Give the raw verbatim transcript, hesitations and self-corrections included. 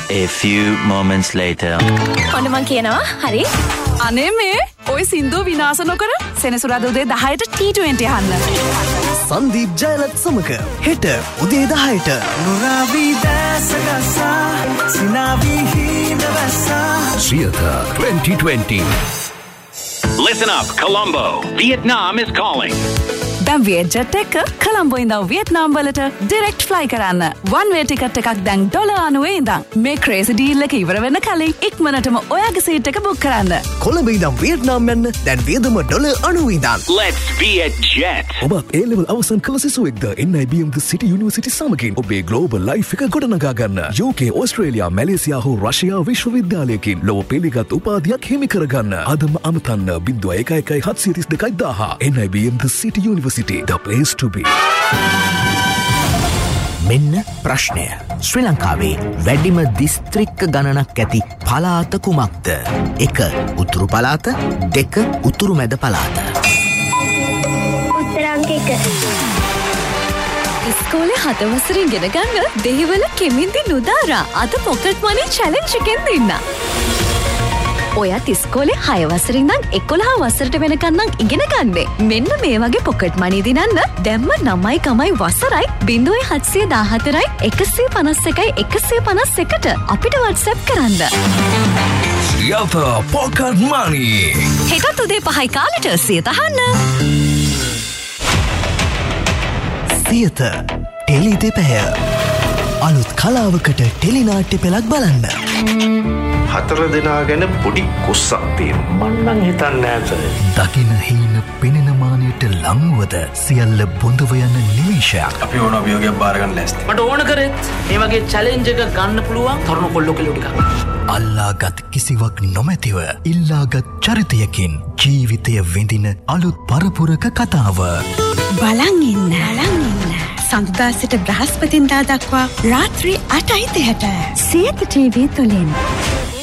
A few moments later. ඔන්න මං කියනවා හරි අනේ මේ ඔය සින්දුව විනාශ නොකර සෙනසුරාදා උදේ දහයට ටී ට්වෙන්ටි අහන්න. සංදීප් ජයලත් සමග හෙට උදේ දහයට නුරාවි දැසගසා සිනාවි හිඳවසා Theatre twenty twenty. Listen up, Colombo. Vietnam is calling. දැන් වියට්ජට් එක කොළඹ ඉඳන් වියට්නාම් වලට ඩිරෙක්ට් ෆ්ලයි කරන්න. වන් වේ ටිකට් එකක් දැන් ඩොලර් අනූවේ ඉඳන්. මේ ක්‍රේසි ඩීල් එක ඉවර වෙන කලින් ඉක්මනටම ඔයාගේ සීට් එක බුක් කරන්න. කොළඹ ඉඳන් වියට්නාම් යන්න දැන් වියදම ඩොලර් අනූ ඉඳන්. Let's be a jet. ඔබත් A level අවසන් කළ සිසුවෙක්ද N I B M The City University සමගින් ඔබේ global life එක ගොඩනගා ගන්න. U K, ඕස්ට්‍රේලියා, මැලේසියා හෝ රෂ්‍යා විශ්වවිද්‍යාලයකින් ලොව පිළිගත් උපාධියක් හිමි කරගන්න. අදම අමතන්න බිංදුව එක එකයි හත්සිය තිස් දෙකයි දාහ. N I B M The City University. The place to be. මෙන්න ප්‍රශ්නය. ශ්‍රී ලංකාවේ වැඩිම දිස්ත්‍රික්ක ගණනක් ඇති පළාත කුමක්ද? එක උතුරු පළාත, දෙක උතුරු මැද පළාත. උත්තරංක එක. ඉස්කෝලේ හත වසරේ ඉගෙන ගන්න දෙහිවල කෙමින්දි නුදාරා අද පොකට් මනි චැලෙන්ජ් එකෙන් දෙන්න. ඔයත් ඉස්කෝලේ හය වසරේ ඉඳන් එකොළහ වසරට වෙනකන් නම් ඉගෙන ගන්නේ. මෙන්න මේ වගේ පොකට් මනි දිනන්න දැම්ම නවයි කමයි වසරයි බිංදුව හත්සිය දාහතරයි එකසිය පනස් එකයි එකසිය පනස් එකට අපිට WhatsApp කරන්න. Theatre Pocket Money. හෙටත් උදේ පහයි කාලෙට සියත අහන්න. Theatre tele දෙපැය. අලුත් කලාවකට ටෙලි නාට්‍ය පෙළක් බලන්න. හතර දෙනා ගැන පොඩි කුස්සක් තියෙනවා. මම නම් හිතන්නේ නැහැ. දකින හීන පෙනෙන මානෙට ලංවද සියල්ල බොඳව යන නිමේෂයක්. අපි ඕන අභියෝගයක් බාර ගන්න ලෑස්ති. මට ඕන කරෙත් මේ වගේ චැලෙන්ජ් එකක් ගන්න පුළුවන් තරුණ කොල්ලෝ කෙල්ලෝ ටිකක්. අල්ලාගත් කිසිවක් නොමැතිව ඉල්ලාගත් චරිතයකින් ජීවිතය විඳින අලුත් පරපුරක කතාව. බලන් ඉන්න. බලන් ඉන්න. සඳුදා සිට බ්‍රහස්පතින්දා දක්වා රාත්‍රී අටයි තිහට සියත ටීවී තුලින්.